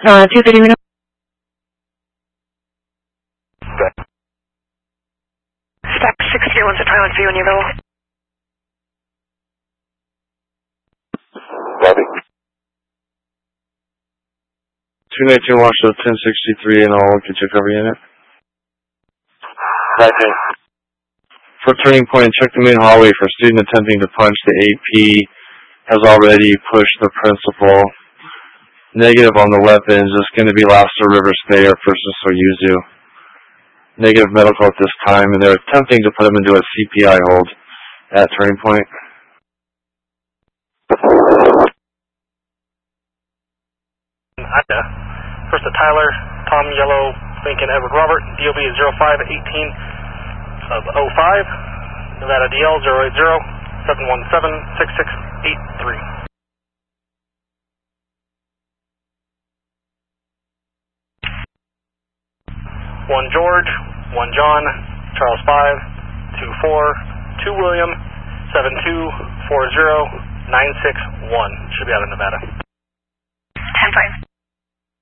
230 Reno. Stack 601 to Thailand for you when you're available. Copy. 219 Washington 1063 and I'll get you a cover unit. 19. For turning point, check the main hallway for student attempting to punch. The AP has already pushed the principal. Negative on the weapons. It's going to be Lobster River Stay or First Soyuzu. Negative medical at this time, and they're attempting to put him into a CPI hold at turning point. First at Tyler, Tom Yellow, Lincoln Edward Robert, DOB is 0518 of 05, Nevada DL 080-717-6683. 1 George, 1 John, Charles 5, 24, 2 William, 7240 961. Should be out of Nevada.